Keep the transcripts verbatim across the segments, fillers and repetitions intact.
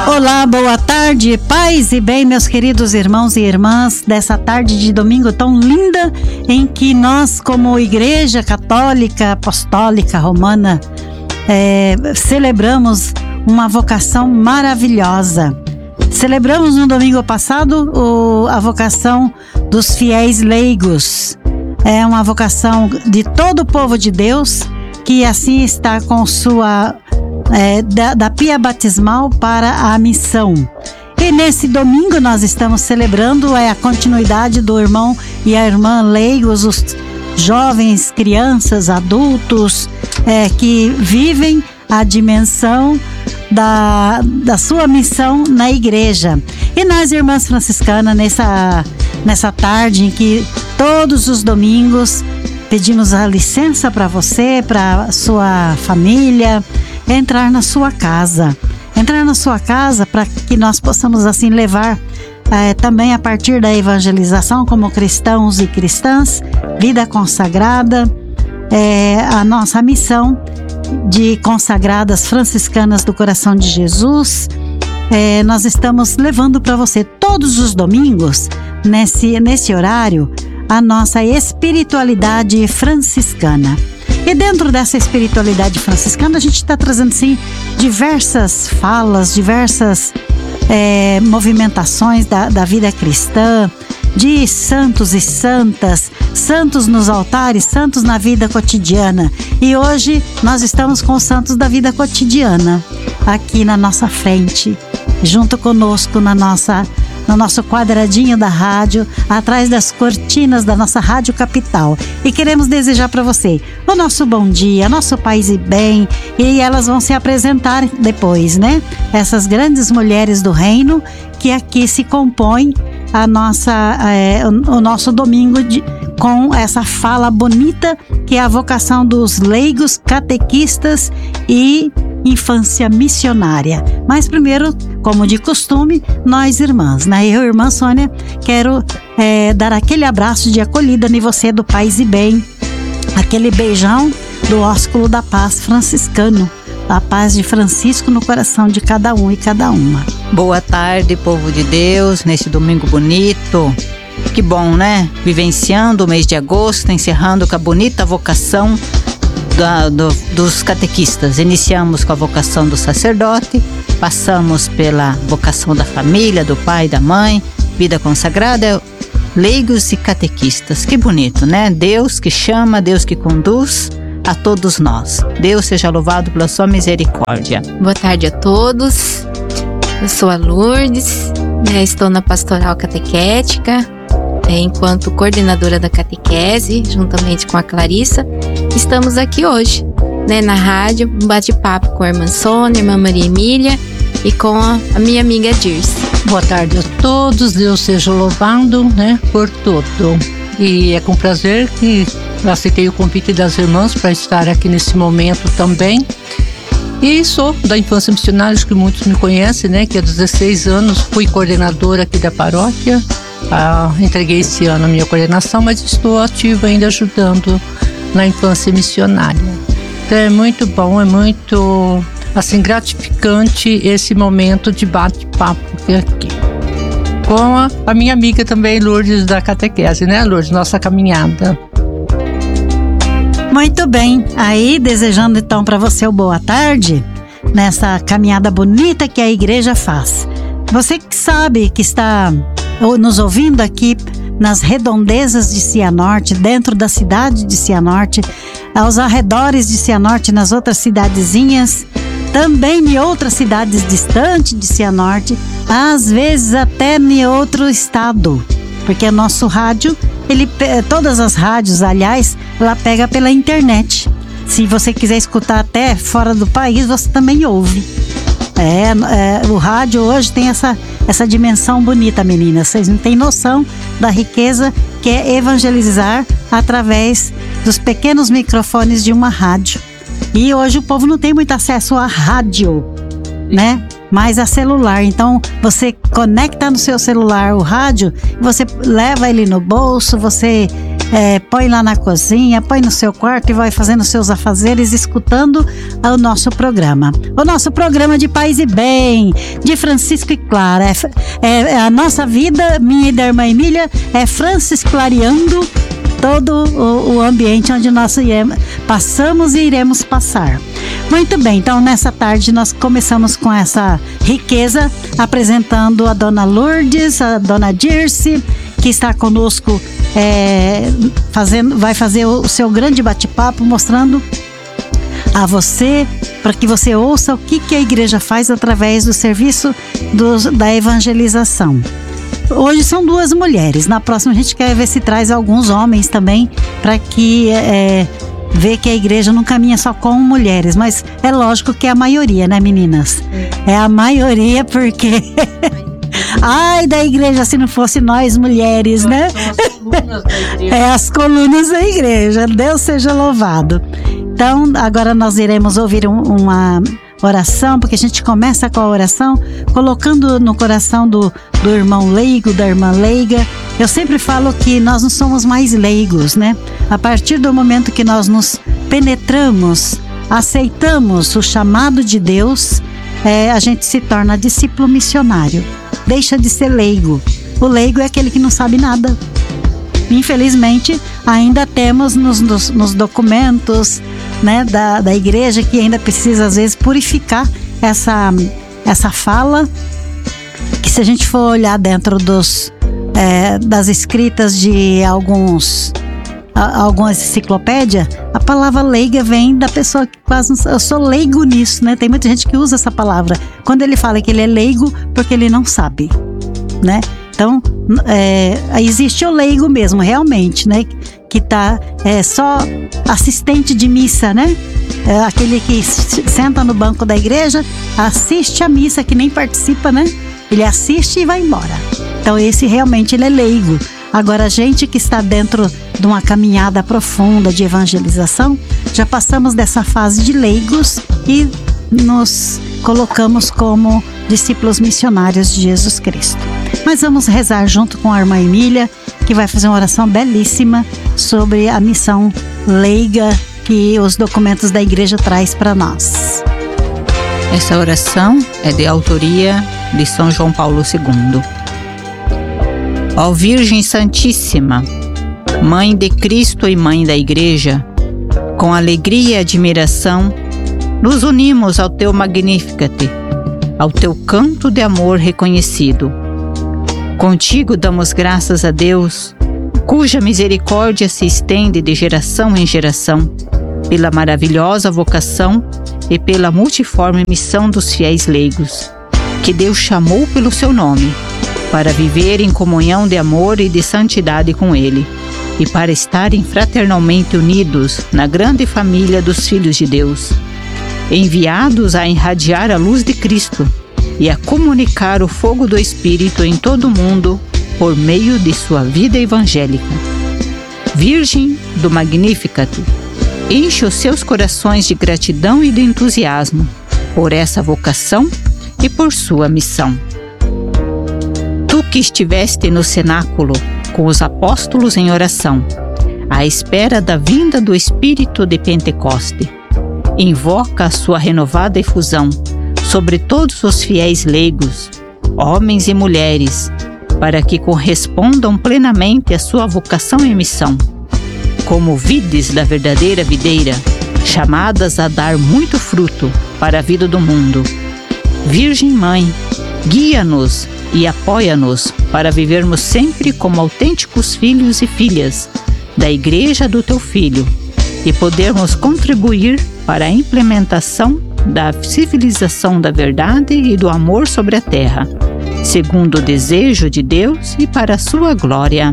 Olá, boa tarde, paz e bem, meus queridos irmãos e irmãs, dessa tarde de domingo tão linda, em que nós, como Igreja Católica Apostólica Romana, é, celebramos uma vocação maravilhosa. Celebramos no domingo passado o, a vocação dos fiéis leigos. É uma vocação de todo o povo de Deus, que assim está com sua... É, da, da pia batismal para a missão. E nesse domingo nós estamos celebrando é, a continuidade do irmão e a irmã leigos, os jovens, crianças, adultos é, que vivem a dimensão da, da sua missão na igreja. E nós, irmãs franciscanas, nessa, nessa tarde em que todos os domingos pedimos a licença para você, para sua família, entrar na sua casa, entrar na sua casa para que nós possamos assim levar é, também a partir da evangelização como cristãos e cristãs, vida consagrada, é, a nossa missão de consagradas franciscanas do coração de Jesus. É, nós estamos levando para você todos os domingos, nesse, nesse horário, a nossa espiritualidade franciscana. E dentro dessa espiritualidade franciscana, a gente está trazendo, sim, diversas falas, diversas é, movimentações da, da vida cristã, de santos e santas, santos nos altares, santos na vida cotidiana. E hoje nós estamos com os santos da vida cotidiana, aqui na nossa frente, junto conosco na nossa... no nosso quadradinho da rádio, atrás das cortinas da nossa Rádio Capital. E queremos desejar para você o nosso bom dia, nosso paz e bem, e elas vão se apresentar depois, né? Essas grandes mulheres do reino que aqui se compõem a nossa, é, o nosso domingo de, com essa fala bonita que é a vocação dos leigos, catequistas e infância missionária. Mas primeiro, como de costume, nós irmãs, né? Eu, irmã Sônia, quero é, dar aquele abraço de acolhida em você do Paz e Bem, aquele beijão do ósculo da paz franciscano, a paz de Francisco no coração de cada um e cada uma. Boa tarde, povo de Deus, nesse domingo bonito. Que bom, né? Vivenciando o mês de agosto, encerrando com a bonita vocação Da, do, dos catequistas. Iniciamos com a vocação do sacerdote, passamos pela vocação da família, do pai, da mãe, vida consagrada, leigos e catequistas. Que bonito, né? Deus que chama, Deus que conduz a todos nós. Deus seja louvado pela sua misericórdia. Boa tarde a todos. Eu sou a Lourdes, né? Estou na pastoral catequética, enquanto coordenadora da catequese, juntamente com a Clarissa. Estamos aqui hoje, né, na rádio, um bate-papo com a irmã Sônia, a irmã Maria Emília e com a, a minha amiga Dirce. Boa tarde a todos, Deus seja louvado, né, por tudo. E é com prazer que eu aceitei o convite das irmãs para estar aqui nesse momento também. E sou da Infância Missionária, acho que muitos me conhecem, né, que há dezesseis anos fui coordenadora aqui da paróquia. Ah, entreguei esse ano a minha coordenação, mas estou ativa ainda ajudando na infância missionária. Então é muito bom, é muito assim, gratificante esse momento de bate-papo aqui. Com a, a minha amiga também, Lourdes, da catequese, né, Lourdes? Nossa caminhada. Muito bem, aí desejando então para você o boa tarde, nessa caminhada bonita que a igreja faz. Você que sabe que está nos ouvindo aqui nas redondezas de Cianorte, dentro da cidade de Cianorte, aos arredores de Cianorte, nas outras cidadezinhas, também em outras cidades distantes de Cianorte, às vezes até em outro estado, porque o nosso rádio, ele, todas as rádios, aliás, ela pega pela internet. Se você quiser escutar até fora do país, você também ouve. É, é, o rádio hoje tem essa, essa dimensão bonita, meninas. Vocês não têm noção da riqueza que é evangelizar através dos pequenos microfones de uma rádio. E hoje o povo não tem muito acesso a rádio, né? Mas a celular. Então você conecta no seu celular o rádio, você leva ele no bolso, você é, põe lá na cozinha, põe no seu quarto e vai fazendo seus afazeres, escutando o nosso programa. O nosso programa de Paz e Bem, de Francisco e Clara. É, é, é a nossa vida, minha e da irmã Emília, é Francis clareando todo o, o ambiente onde nós iremos, passamos e iremos passar. Muito bem, então nessa tarde nós começamos com essa riqueza, apresentando a dona Lourdes, a dona Dirce, que está conosco, é, fazendo, vai fazer o seu grande bate-papo, mostrando a você, para que você ouça o que, que a igreja faz através do serviço dos, da evangelização. Hoje são duas mulheres, na próxima a gente quer ver se traz alguns homens também, para que é, ver que a igreja não caminha só com mulheres, mas é lógico que é a maioria, né, meninas? É a maioria, porque ai da igreja se não fosse nós mulheres, né? É as colunas da igreja, Deus seja louvado. Então agora nós iremos ouvir um, uma oração, porque a gente começa com a oração colocando no coração do, do irmão leigo, da irmã leiga. Eu sempre falo que nós não somos mais leigos, né? A partir do momento que nós nos penetramos, aceitamos o chamado de Deus, é, a gente se torna discípulo missionário, deixa de ser leigo. O leigo é aquele que não sabe nada. Infelizmente, ainda temos nos, nos, nos documentos, né, da, da igreja, que ainda precisa às vezes purificar essa, essa fala, que se a gente for olhar dentro dos, é, das escritas de alguns, a, algumas enciclopédias, a palavra leiga vem da pessoa que quase não, eu sou leigo nisso, né? Tem muita gente que usa essa palavra quando ele fala que ele é leigo porque ele não sabe, né? Então, é, existe o leigo mesmo, realmente, né? Que está é, só assistente de missa, né? É aquele que senta no banco da igreja, assiste a missa, que nem participa, né? Ele assiste e vai embora. Então, esse realmente ele é leigo. Agora, a gente que está dentro de uma caminhada profunda de evangelização, já passamos dessa fase de leigos e nos colocamos como discípulos missionários de Jesus Cristo. Mas vamos rezar junto com a irmã Emília, que vai fazer uma oração belíssima sobre a missão leiga que os documentos da igreja traz para nós. Essa oração é de autoria de São João Paulo segundo. Ó Virgem Santíssima, Mãe de Cristo e Mãe da Igreja, com alegria e admiração, nos unimos ao teu Magnificat, ao teu canto de amor reconhecido. Contigo damos graças a Deus, cuja misericórdia se estende de geração em geração, pela maravilhosa vocação e pela multiforme missão dos fiéis leigos, que Deus chamou pelo seu nome, para viver em comunhão de amor e de santidade com Ele, e para estarem fraternalmente unidos na grande família dos filhos de Deus, enviados a irradiar a luz de Cristo e a comunicar o fogo do Espírito em todo o mundo por meio de sua vida evangélica. Virgem do Magnificat, enche os seus corações de gratidão e de entusiasmo por essa vocação e por sua missão. Tu que estiveste no cenáculo com os apóstolos em oração, à espera da vinda do Espírito de Pentecoste, invoca a sua renovada efusão sobre todos os fiéis leigos, homens e mulheres, para que correspondam plenamente à sua vocação e missão, como vides da verdadeira videira, chamadas a dar muito fruto para a vida do mundo. Virgem Mãe, guia-nos e apoia-nos para vivermos sempre como autênticos filhos e filhas da Igreja do Teu Filho e podermos contribuir para a implementação da civilização da verdade e do amor sobre a terra, segundo o desejo de Deus e para a sua glória.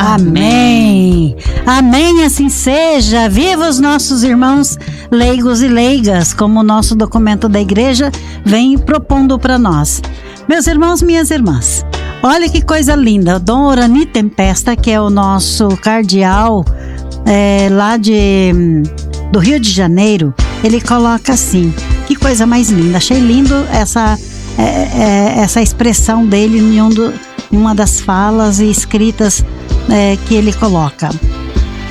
Amém. Amém, assim seja. Viva os nossos irmãos leigos e leigas, como o nosso documento da igreja vem propondo para nós. Meus irmãos, minhas irmãs, olha que coisa linda. Dom Orani Tempesta, que é o nosso cardeal é, lá de, do Rio de Janeiro, ele coloca assim, que coisa mais linda. Achei lindo essa, é, é, essa expressão dele em, um do, em uma das falas e escritas é, que ele coloca.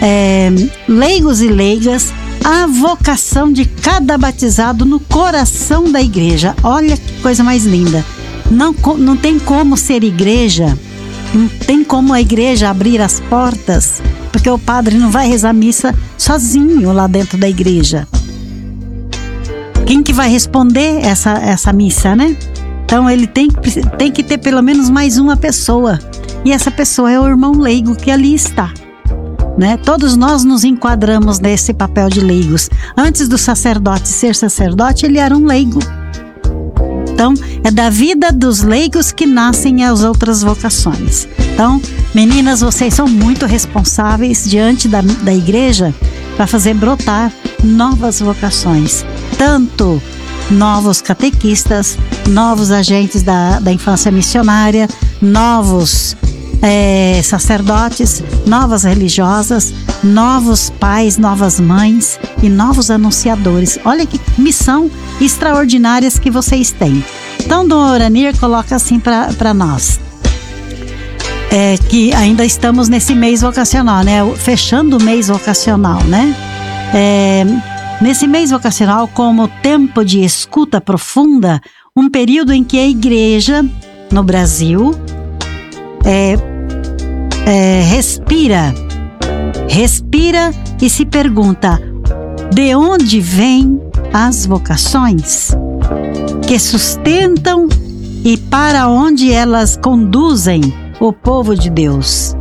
é, leigos e leigas, a vocação de cada batizado no coração da igreja. Olha que coisa mais linda. Não, não tem como ser igreja, não tem como a igreja abrir as portas, porque o padre não vai rezar missa sozinho lá dentro da igreja. Quem que vai responder essa, essa missa, né? Então ele tem, tem que ter pelo menos mais uma pessoa. E essa pessoa é o irmão leigo que ali está, né? Todos nós nos enquadramos nesse papel de leigos. Antes do sacerdote ser sacerdote, ele era um leigo. Então, é da vida dos leigos que nascem as outras vocações. Então, meninas, vocês são muito responsáveis diante da, da igreja para fazer brotar novas vocações. Tanto novos catequistas, novos agentes da, da infância missionária, novos é, sacerdotes, novas religiosas, novos pais, novas mães e novos anunciadores. Olha que missão extraordinárias que vocês têm. Então, Dom Oranir coloca assim para nós, é, que ainda estamos nesse mês vocacional, né? Fechando o mês vocacional, né? É, nesse mês vocacional, como tempo de escuta profunda, um período em que a igreja no Brasil é, é, respira, respira e se pergunta: de onde vêm as vocações que sustentam e para onde elas conduzem o povo de Deus?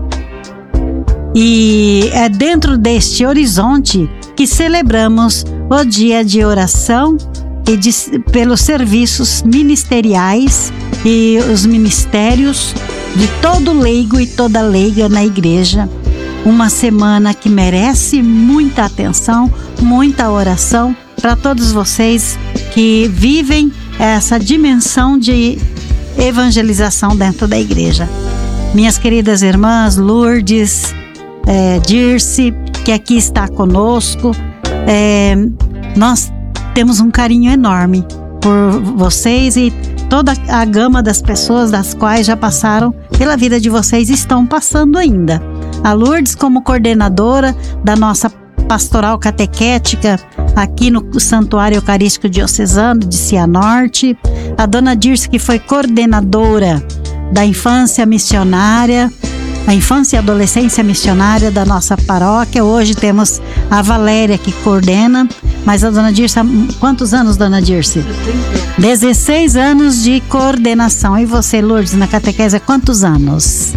E é dentro deste horizonte que celebramos o dia de oração e de, pelos serviços ministeriais e os ministérios de todo leigo e toda leiga na igreja. Uma semana que merece muita atenção, muita oração para todos vocês que vivem essa dimensão de evangelização dentro da igreja. Minhas queridas irmãs Lourdes, é, Dirce, que aqui está conosco, é, nós temos um carinho enorme por vocês e toda a gama das pessoas das quais já passaram pela vida de vocês e estão passando ainda. A Lourdes como coordenadora da nossa pastoral catequética aqui no Santuário Eucarístico Diocesano de Cianorte. A Dona Dirce, que foi coordenadora da infância missionária, a infância e adolescência missionária da nossa paróquia. Hoje temos a Valéria que coordena, mas a Dona Dirce, quantos anos, Dona Dirce? dezesseis anos de coordenação. E você, Lourdes, na catequese, quantos anos?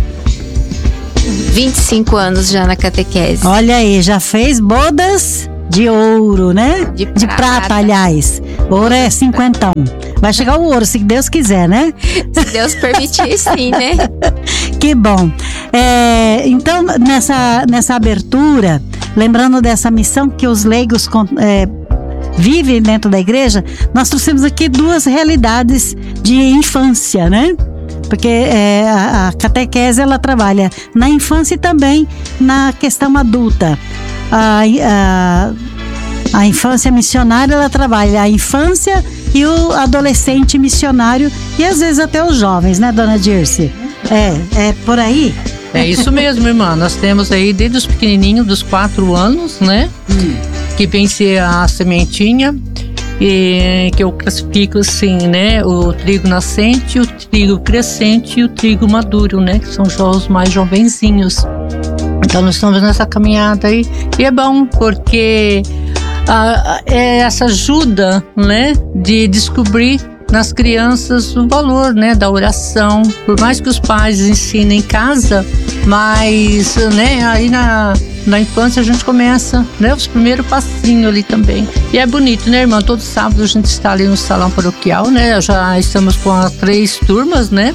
vinte e cinco anos já na catequese. Olha aí, já fez bodas de ouro, né? De de prata. prata, aliás. Ouro é cinquentão. Vai chegar o ouro, se Deus quiser, né? Se Deus permitir, sim, né? Que bom. É, então, nessa, nessa abertura, lembrando dessa missão que os leigos é, vivem dentro da igreja, nós trouxemos aqui duas realidades de infância, né? Porque é, a, a catequese, ela trabalha na infância e também na questão adulta. A, a, a infância missionária, ela trabalha a infância e o adolescente missionário e às vezes até os jovens, né, Dona Dirce? É, é por aí? É isso mesmo, irmã. Nós temos aí desde os pequenininhos, dos quatro anos, né? Hum. Que vem ser a sementinha. E que eu classifico assim, né? O trigo nascente, o trigo crescente e o trigo maduro, né? Que são já os mais jovenzinhos. Então nós estamos nessa caminhada aí. E é bom porque ah, é essa ajuda, né? De descobrir nas crianças o valor, né? Da oração. Por mais que os pais ensinem em casa, mas, né? Aí na... Na infância a gente começa, né, os primeiros passinhos ali também. E é bonito, né, irmã? Todo sábado a gente está ali no salão paroquial, né? Já estamos com as três turmas, né?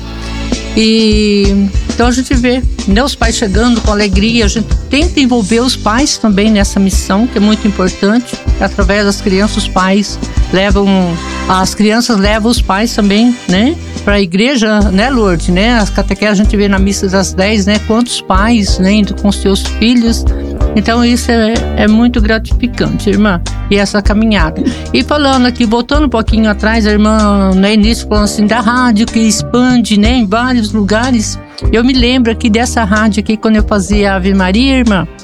E então a gente vê, né, os pais chegando com alegria. A gente tenta envolver os pais também nessa missão, que é muito importante. Através das crianças, os pais levam, as crianças levam os pais também, né? Para a igreja, né, Lourdes, né? As catequeses a gente vê na missa das dez, né? Quantos pais, né, indo com seus filhos. Então isso é, é muito gratificante, irmã. E essa caminhada. E falando aqui, voltando um pouquinho atrás, a irmã no início falando assim da rádio que expande, né, em vários lugares. Eu me lembro aqui dessa rádio aqui quando eu fazia Ave Maria, irmã.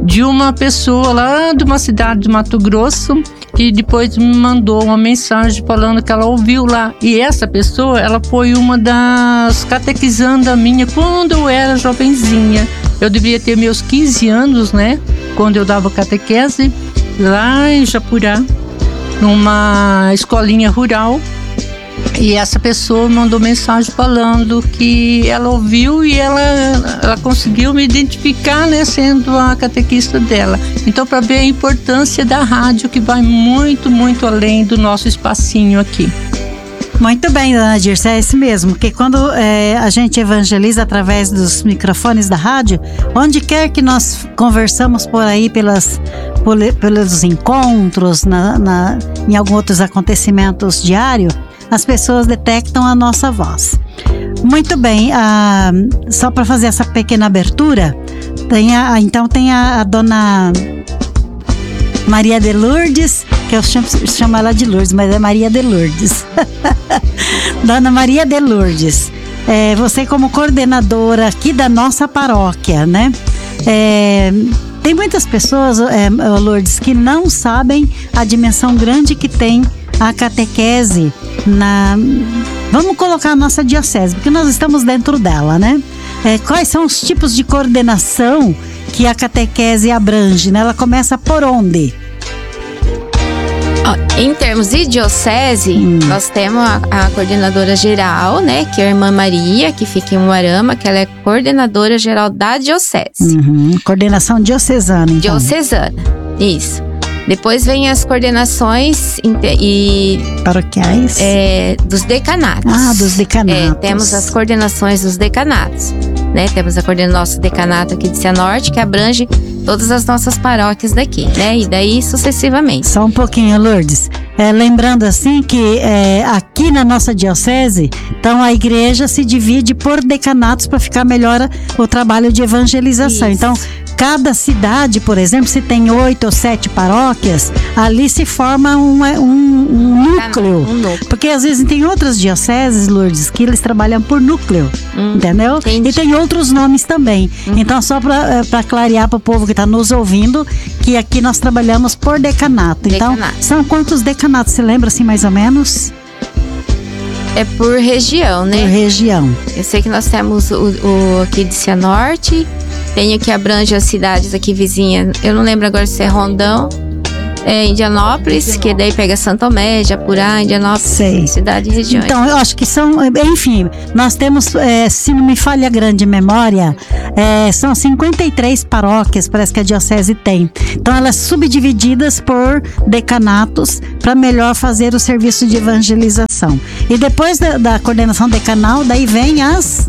de uma pessoa lá de uma cidade de Mato Grosso, que depois me mandou uma mensagem falando que ela ouviu lá. E essa pessoa, ela foi uma das catequizandas minha quando eu era jovenzinha. Eu deveria ter meus quinze anos, né? Quando eu dava catequese lá em Japurá, numa escolinha rural. E essa pessoa mandou mensagem falando que ela ouviu e ela, ela conseguiu me identificar, né, sendo a catequista dela. Então, para ver a importância da rádio, que vai muito, muito além do nosso espacinho aqui. Muito bem, dona Dirce, é isso mesmo, que quando é, a gente evangeliza através dos microfones da rádio, onde quer que nós conversamos por aí pelas, por, pelos encontros, na, na, em alguns outros acontecimentos diários, as pessoas detectam a nossa voz. Muito bem, ah, só para fazer essa pequena abertura, tem a, então tem a, a dona Maria de Lourdes, que eu chamo, chamo ela de Lourdes, mas é Maria de Lourdes. Dona Maria de Lourdes, é, você como coordenadora aqui da nossa paróquia, né? É, tem muitas pessoas, é, Lourdes, que não sabem a dimensão grande que tem a catequese na... Vamos colocar a nossa diocese, porque nós estamos dentro dela, né? É, quais são os tipos de coordenação que a catequese abrange, né? Ela começa por onde? Em termos de diocese, hum. nós temos a, a coordenadora geral, né, que é a irmã Maria, que fica em Umuarama, que ela é coordenadora geral da diocese. Uhum. Coordenação diocesana, então. Diocesana, isso. Depois vem as coordenações e paroquiais, é, dos decanatos. Ah, dos decanatos. É, temos as coordenações dos decanatos, né? Temos a coordenação do nosso decanato aqui de Cianorte, que abrange todas as nossas paróquias daqui, né? E daí sucessivamente. Só um pouquinho, Lourdes. É, lembrando assim que é, aqui na nossa diocese, então a igreja se divide por decanatos para ficar melhor o trabalho de evangelização. Isso. Então, cada cidade, por exemplo, se tem oito ou sete paróquias, ali se forma um, um, um, núcleo. um núcleo. Porque às vezes tem outras dioceses, Lourdes, que eles trabalham por núcleo, hum, entendeu? Entendi. E tem outros nomes também. Uhum. Então, só para clarear para o povo que está nos ouvindo, que aqui nós trabalhamos por decanato. Então, decanato. São quantos decanatos? Você lembra assim mais ou menos? É por região, né? Por região. Eu sei que nós temos o, o aqui de Cianorte, tem o que abrange as cidades aqui vizinhas. Eu não lembro agora se é Rondão, é Indianópolis, que daí pega Santo Tomé, Japurá, Indianópolis, Sei. cidade e regiões. Então, eu acho que são, enfim, nós temos, é, se não me falha a grande memória, é, são cinquenta e três paróquias, parece que a diocese tem. Então, elas subdivididas por decanatos para melhor fazer o serviço de evangelização. E depois da, da coordenação decanal, daí vem as...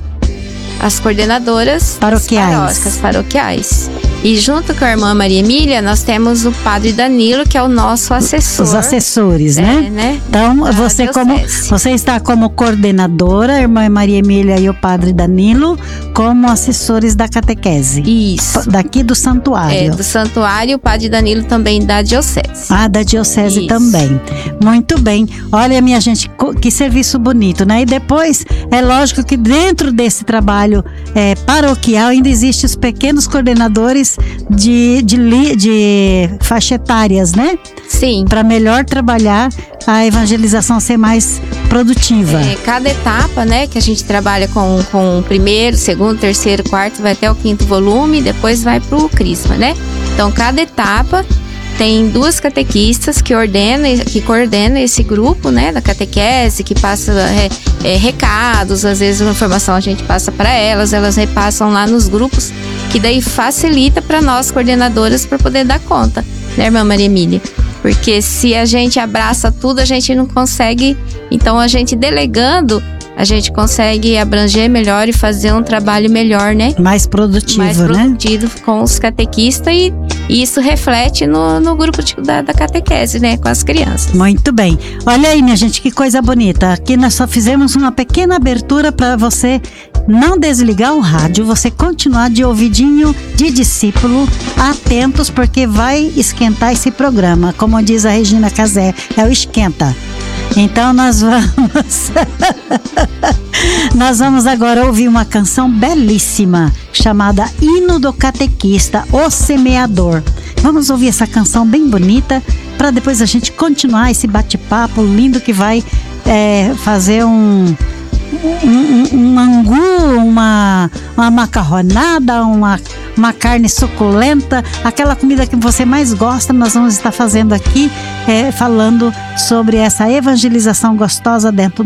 As coordenadoras paroquiais. paróquias paroquiais. E junto com a irmã Maria Emília, nós temos o padre Danilo, que é o nosso assessor. Os assessores, é, né? né? Então, você, como, você está como coordenadora, a irmã Maria Emília e o padre Danilo, como assessores da catequese. Isso. Daqui do santuário. É, do santuário, o padre Danilo também da diocese. Ah, da diocese Isso. também. Muito bem. Olha, minha gente, que serviço bonito, né? E depois, é lógico que dentro desse trabalho é, paroquial ainda existem os pequenos coordenadores de, de, de faixa etárias, né? Sim. Para melhor trabalhar a evangelização, ser mais produtiva. É, cada etapa, né, que a gente trabalha com, com o primeiro, segundo, terceiro, quarto, vai até o quinto volume, depois vai pro crisma, né? Então, cada etapa tem duas catequistas que ordenam, que coordenam esse grupo, né, da catequese, que passa é, é, recados, às vezes uma informação a gente passa para elas, elas repassam lá nos grupos, que daí facilita para nós coordenadoras para poder dar conta, né, irmã Maria Emília? Porque se a gente abraça tudo, a gente não consegue, então a gente delegando, a gente consegue abranger melhor e fazer um trabalho melhor, né? Mais produtivo, Mais produtivo, né? Com os catequistas e, e isso reflete no, no grupo de, da, da catequese, né? Com as crianças. Muito bem. Olha aí, minha gente, que coisa bonita. Aqui nós só fizemos uma pequena abertura para você não desligar o rádio, você continuar de ouvidinho de discípulo, atentos, porque vai esquentar esse programa. Como diz a Regina Casé, é o esquenta. Então nós vamos nós vamos agora ouvir uma canção belíssima chamada Hino do Catequista, O Semeador. Vamos ouvir essa canção bem bonita para depois a gente continuar esse bate-papo lindo que vai é, fazer um Um, um, um angu, uma, uma macarronada, uma, uma carne suculenta, aquela comida que você mais gosta. Nós vamos estar fazendo aqui, é, falando sobre essa evangelização gostosa dentro